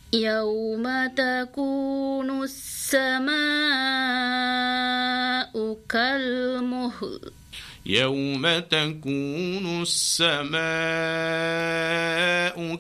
يوم تكون السماء كالمهل يوم تكون السماء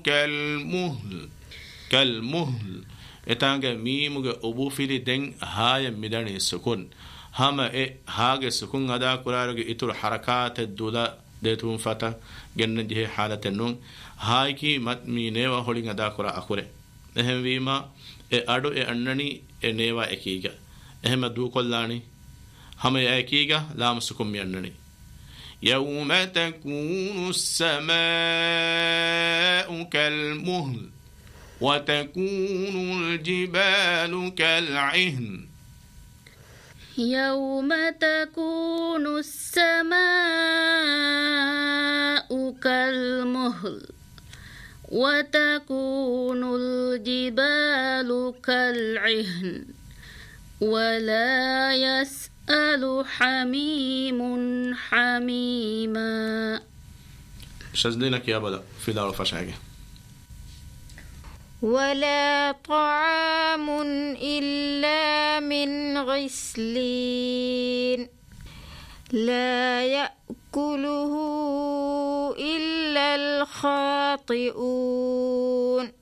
كالمهل etanga mimuge obufili den haya midani sukun hama hage sukun ada kurarge itur harakat dula detun fata genna je halaten nun haiki matmi newa holin ada kura akure ehem wima adu annani newa ekiga ehem du kollani hama ekiga lam sukun mi annani يوم تكون السماء كالمهل وتكون الجبال كالعهن يوم تكون السماء كالمهل وتكون الجبال كالعهن ولا يسأل حميم حميما. شزدينك يا بلا في دار فشاقة. ولا طعام إلا من غسلين لا يأكله إلا الخاطئون.